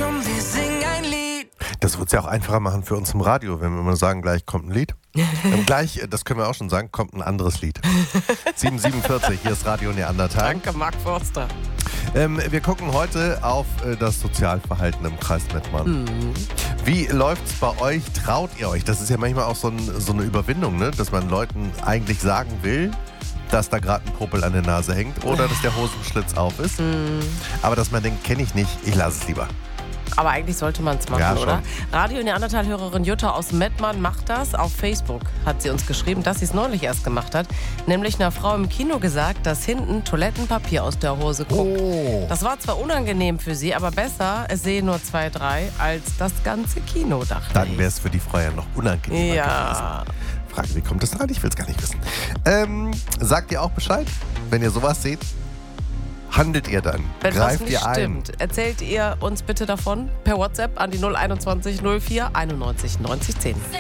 komm, wir singen ein Lied. Das wird es ja auch einfacher machen für uns im Radio, wenn wir mal sagen, gleich kommt ein Lied. Gleich, das können wir auch schon sagen, kommt ein anderes Lied. 7:47, hier ist Radio Neandertal. Danke, Marc Forster. Wir gucken heute auf das Sozialverhalten im Kreis Mettmann. Wie läuft's bei euch? Traut ihr euch? Das ist ja manchmal auch so eine Überwindung, ne? Dass man Leuten eigentlich sagen will, dass da gerade ein Popel an der Nase hängt oder dass der Hosenschlitz auf ist. Aber dass man denkt, kenne ich nicht, ich lasse es lieber. Aber eigentlich sollte man es machen, Ja, oder? schon. Radio Neandertal-Hörerin Jutta aus Mettmann macht das. Auf Facebook hat sie uns geschrieben, dass sie es neulich erst gemacht hat. Nämlich einer Frau im Kino gesagt, dass hinten Toilettenpapier aus der Hose guckt. Oh. Das war zwar unangenehm für sie, aber besser, es sehen nur 2, 3, als das ganze Kino, dachte Dann ich. wäre es für die Frau ja noch unangenehmer Ja. gewesen. Frage, wie kommt das rein? Ich will es gar nicht wissen. Sagt ihr auch Bescheid, wenn ihr sowas seht? Handelt ihr dann? Wenn was Greift nicht ihr ein? stimmt, erzählt ihr uns bitte davon per WhatsApp an die 021 04 91 90 10.